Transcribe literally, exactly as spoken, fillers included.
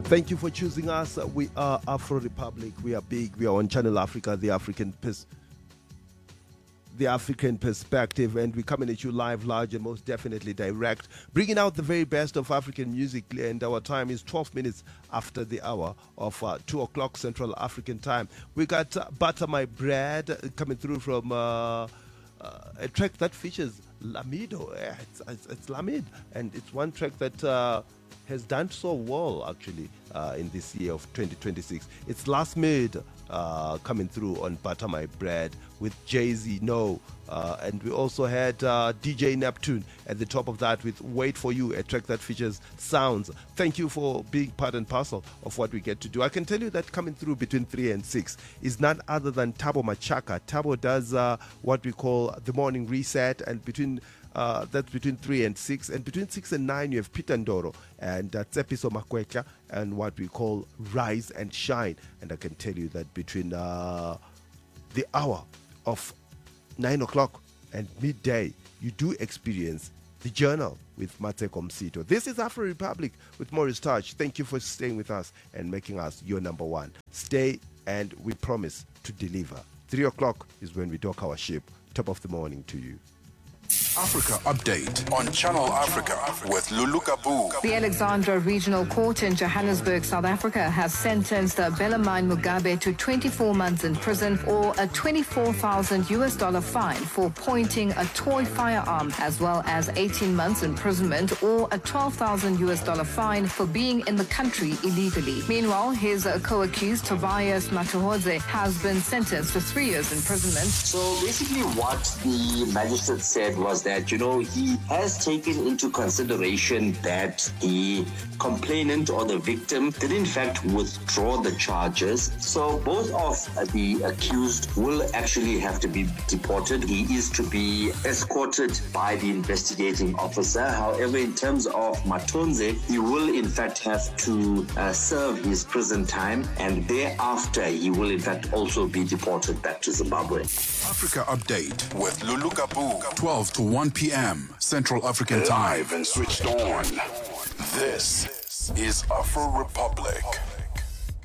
Thank you for choosing us. We are Afro Republic. We are big. We are on Channel Africa, the African pers- the African perspective, and we're coming at you live, large, and most definitely direct, bringing out the very best of African music. And our time is twelve minutes after the hour of uh, two o'clock Central African time. We got uh, Butter My Bread uh, coming through from uh, uh, a track that features Lamido. Yeah, it's, it's, it's Lamid, and it's one track that uh, has done so well, actually, uh, in this year of twenty twenty-six. It's Last Mid uh, coming through on Butter My Bread with Jay-Z, No. Uh, and we also had uh, D J Neptune at the top of that with Wait For You, a track that features sounds. Thank you for being part and parcel of what we get to do. I can tell you that coming through between three and six is none other than Tabo Machaka. Tabo does uh, what we call the morning reset, and between Uh, that's between three and six. And between six and nine, you have Peter Ndoro and uh, Tsepiso Makwetla and what we call Rise and Shine. And I can tell you that between uh, the hour of nine o'clock and midday, you do experience the Journal with Mateko Msito. This is Afro Republic with Maurice Touch. Thank you for staying with us and making us your number one. Stay, and we promise to deliver. Three o'clock is when we dock our ship. Top of the morning to you. Africa Update on Channel Africa with Lulu Kabu. The Alexandra Regional Court in Johannesburg, South Africa, has sentenced Bellarmine Mugabe to twenty-four months in prison or a twenty-four thousand US dollar fine for pointing a toy firearm, as well as eighteen months imprisonment or a twelve thousand US dollar fine for being in the country illegally. Meanwhile, his co-accused Tobias Matuhodze has been sentenced to three years imprisonment. So basically what the magistrate said was that, you know, he has taken into consideration that the complainant or the victim did in fact withdraw the charges. So both of the accused will actually have to be deported. He is to be escorted by the investigating officer. However, in terms of Matonze, he will in fact have to uh, serve his prison time, and thereafter he will in fact also be deported back to Zimbabwe. Africa Update with Lulu Kabu, twelve to one p.m. Central African Time. Live and switched on. This is Afro Republic.